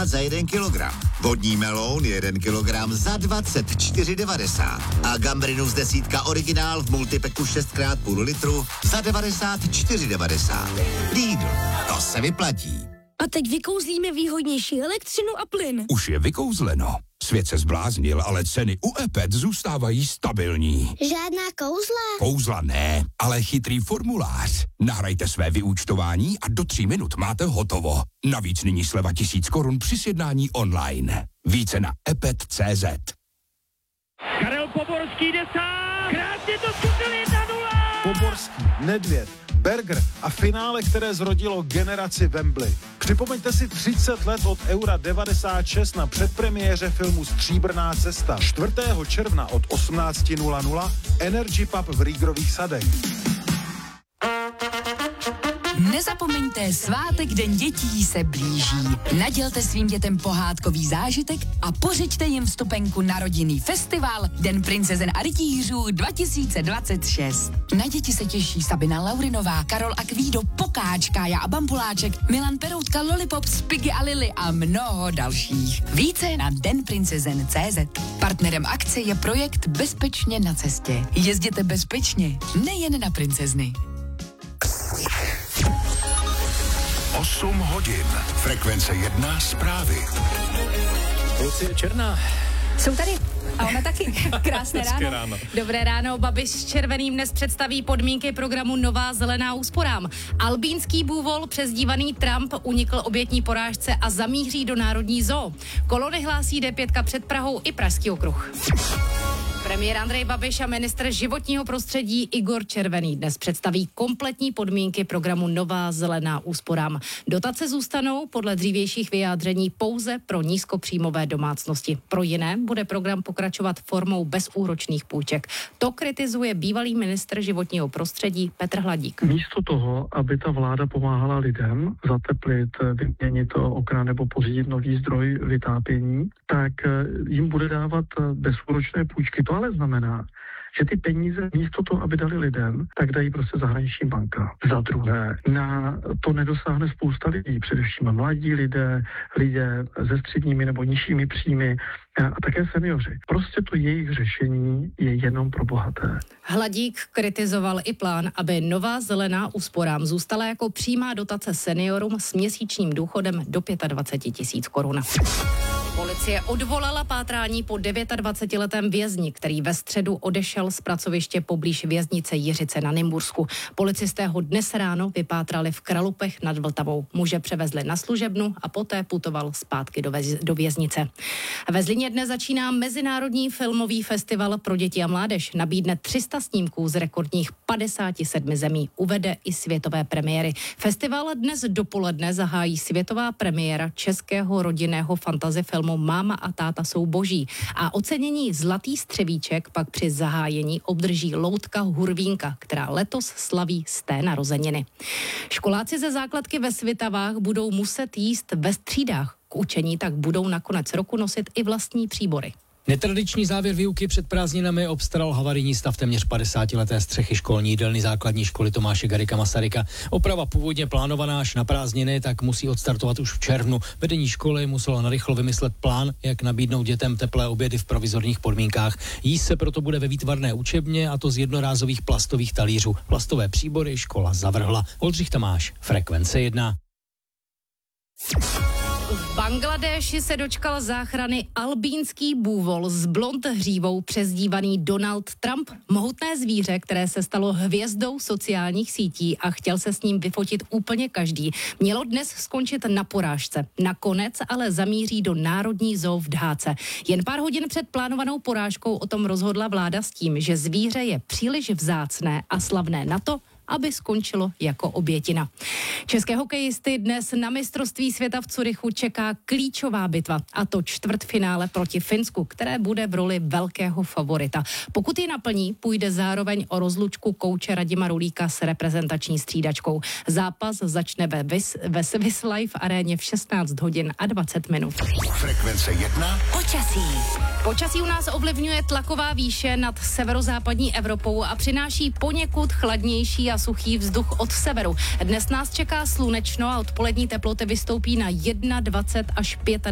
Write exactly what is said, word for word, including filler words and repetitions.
devadesát za jeden kilogram. Vodní meloun jeden kilogram za dvacet čtyři devadesát. A gambrinus desítka originál v multipeku šest krát půl litru za devadesát čtyři devadesát. Lidl, to se vyplatí. A teď vykouzlíme výhodnější elektřinu a plyn. Už je vykouzleno. Svět se zbláznil, ale ceny u Epet zůstávají stabilní. Žádná kouzla? Kouzla ne, ale chytrý formulář. Nahrajte své vyúčtování a do tří minut máte hotovo. Navíc nyní sleva tisíc korun při sjednání online. Více na epet tečka cé zet. Karel Poborský jde sám. Krásně to zkusil jedna nula. Poborský, Nedvěd, Berger a finále, které zrodilo generaci Wembley. Připomeňte si třicet let od Eura devadesát šest na předpremiéře filmu Stříbrná cesta. čtvrtého června od osmnáct nula nula Energy Pub v Rýgrových sadech. Nezapomeňte, svátek Den dětí se blíží. Nadělte svým dětem pohádkový zážitek a pořiďte jim vstupenku na rodinný festival Den princezen a rytířů dva tisíce dvacet šest. Na děti se těší Sabina Laurinová, Karol Akvído, Pokáč, Kája a Bambuláček, Milan Peroutka, Lollipop, Spiggy a Lily a mnoho dalších. Více na den princezen tečka cé zet. Partnerem akce je projekt Bezpečně na cestě. Jezděte bezpečně, nejen na princezny. osm hodin. Frekvence jedna zprávy. Lucie Černá. Jsou tady. A ona taky. Krásné ráno. ráno. Dobré ráno. Babiš s Červeným dnes představí podmínky programu Nová zelená úsporám. Albínský bůvol, přezdívaný Trump, unikl obětní porážce a zamíří do Národní zoo. Kolony hlásí dé pět před Prahou i Pražský okruh. Premiér Andrej Babiš a ministr životního prostředí Igor Červený dnes představí kompletní podmínky programu Nová zelená úsporám. Dotace zůstanou podle dřívějších vyjádření pouze pro nízkopříjmové domácnosti. Pro jiné bude program pokračovat formou bezúročných půjček. To kritizuje bývalý ministr životního prostředí Petr Hladík. Místo toho, aby ta vláda pomáhala lidem zateplit, vyměnit okna nebo pořídit nový zdroj vytápění, tak jim bude dávat bezúročné půjčky. To ale znamená, že ty peníze místo toho, aby dali lidem, tak dají prostě zahraniční banka. Za druhé, na to nedosáhne spousta lidí, především mladí lidé, lidé se středními nebo nižšími příjmy a také seniori. Prostě to jejich řešení je jenom pro bohaté. Hladík kritizoval i plán, aby Nová zelená úsporám zůstala jako přímá dotace seniorům s měsíčním důchodem do dvacet pět tisíc korun. Policie odvolala pátrání po dvacetidevítiletém vězni, který ve středu odešel z pracoviště poblíž věznice Jiřice na Nymbursku. Policisté ho dnes ráno vypátrali v Kralupech nad Vltavou. Muže převezli na služebnu a poté putoval zpátky do, vez, do věznice. Ve Zlíně dnes začíná Mezinárodní filmový festival pro děti a mládež. Nabídne tři sta snímků z rekordních padesáti sedmi zemí. Uvede i světové premiéry. Festival dnes dopoledne zahájí světová premiéra českého rodinného fantasy filmu Máma a táta jsou boží. A ocenění Zlatý střevíček pak při zahájení obdrží loutka Hurvínka, která letos slaví sté narozeniny. Školáci ze základky ve Svitavách budou muset jíst ve třídách. K učení tak budou na konec roku nosit i vlastní příbory. Netradiční závěr výuky před prázdninami obstaral havarijní stav téměř padesátileté střechy školní jídelny základní školy Tomáše Garrigua Masaryka. Oprava původně plánovaná až na prázdniny, tak musí odstartovat už v červnu. Vedení školy muselo narychlo vymyslet plán, jak nabídnout dětem teplé obědy v provizorních podmínkách. Jíst se proto bude ve výtvarné učebně, a to z jednorázových plastových talířů. Plastové příbory škola zavrhla. Oldřich Tamáš, Frekvence jedna. V Bangladéši se dočkal záchrany albínský bůvol s blond hřívou přezdívaný Donald Trump. Mohutné zvíře, které se stalo hvězdou sociálních sítí a chtěl se s ním vyfotit úplně každý, mělo dnes skončit na porážce. Nakonec ale zamíří do Národní zoo v Dháce. Jen pár hodin před plánovanou porážkou o tom rozhodla vláda s tím, že zvíře je příliš vzácné a slavné na to, aby skončilo jako obětina. České hokejisty dnes na mistrovství světa v Curychu čeká klíčová bitva, a to čtvrtfinále proti Finsku, které bude v roli velkého favorita. Pokud ji naplní, půjde zároveň o rozlučku kouče Radima Rulíka s reprezentační střídačkou. Zápas začne ve, Vis, ve Swiss Life aréně v šestnáct hodin a dvacet minut. Frekvence jedna. Počasí. Počasí u nás ovlivňuje tlaková výše nad severozápadní Evropou a přináší poněkud chladnější a suchý vzduch od severu. Dnes nás čeká slunečno a odpolední teploty vystoupí na dvacet jedna až